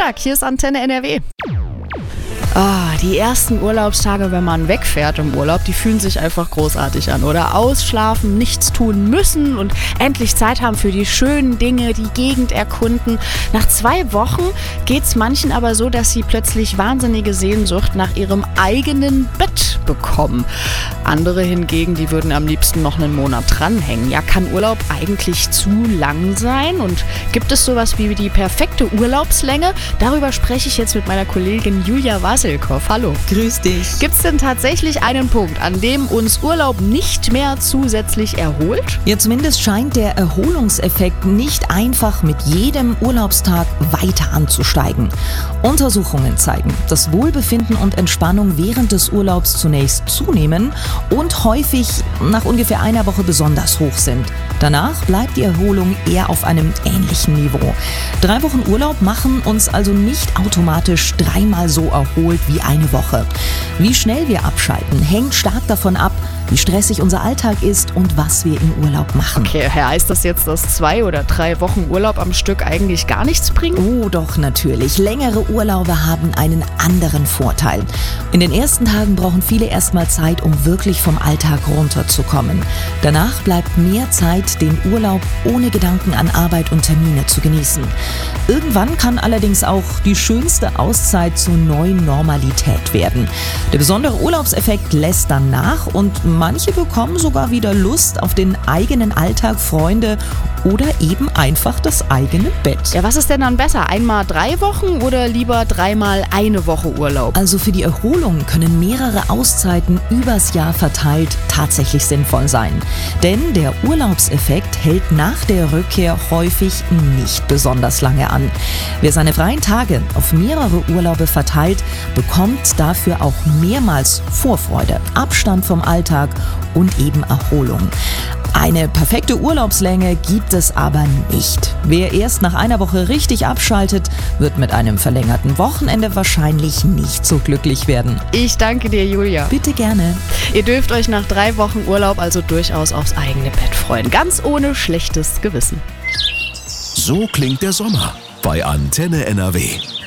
Montag, hier ist Antenne NRW. Die ersten Urlaubstage, wenn man wegfährt im Urlaub, die fühlen sich einfach großartig an, oder? Ausschlafen, nichts tun müssen und endlich Zeit haben für die schönen Dinge, die Gegend erkunden. Nach 2 Wochen geht's manchen aber so, dass sie plötzlich wahnsinnige Sehnsucht nach ihrem eigenen Bett bekommen. Andere hingegen, die würden am liebsten noch einen Monat dranhängen. Ja, kann Urlaub eigentlich zu lang sein? Und gibt es sowas wie die perfekte Urlaubslänge? Darüber spreche ich jetzt mit meiner Kollegin Julia Wasselkow. Hallo. Grüß dich. Gibt es denn tatsächlich einen Punkt, an dem uns Urlaub nicht mehr zusätzlich erholt? Ja, zumindest scheint der Erholungseffekt nicht einfach mit jedem Urlaubstag weiter anzusteigen. Untersuchungen zeigen, dass Wohlbefinden und Entspannung während des Urlaubs zunächst zunehmen und häufig nach ungefähr einer Woche besonders hoch sind. Danach bleibt die Erholung eher auf einem ähnlichen Niveau. 3 Wochen Urlaub machen uns also nicht automatisch 3-mal so erholt wie eine Woche. Wie schnell wir abschalten, hängt stark davon ab, wie stressig unser Alltag ist und was wir im Urlaub machen. Okay, heißt das jetzt, dass 2 oder 3 Wochen Urlaub am Stück eigentlich gar nichts bringen? Oh, doch, natürlich. Längere Urlaube haben einen anderen Vorteil. In den ersten Tagen brauchen viele erstmal Zeit, um wirklich vom Alltag runterzukommen. Danach bleibt mehr Zeit, den Urlaub ohne Gedanken an Arbeit und Termine zu genießen. Irgendwann kann allerdings auch die schönste Auszeit zur neuen Normalität werden. Der besondere Urlaubseffekt lässt dann nach und manche bekommen sogar wieder Lust auf den eigenen Alltag, Freunde oder eben einfach das eigene Bett. Ja, was ist denn dann besser? Einmal 3 Wochen oder lieber 3-mal eine Woche Urlaub? Also für die Erholung können mehrere Auszeiten übers Jahr verteilt tatsächlich sinnvoll sein. Denn der Urlaubseffekt hält nach der Rückkehr häufig nicht besonders lange an. Wer seine freien Tage auf mehrere Urlaube verteilt, bekommt dafür auch mehrmals Vorfreude, Abstand vom Alltag und eben Erholung. Eine perfekte Urlaubslänge gibt es aber nicht. Wer erst nach einer Woche richtig abschaltet, wird mit einem verlängerten Wochenende wahrscheinlich nicht so glücklich werden. Ich danke dir, Julia. Bitte gerne. Ihr dürft euch nach 3 Wochen Urlaub also durchaus aufs eigene Bett freuen. Ganz ohne schlechtes Gewissen. So klingt der Sommer bei Antenne NRW.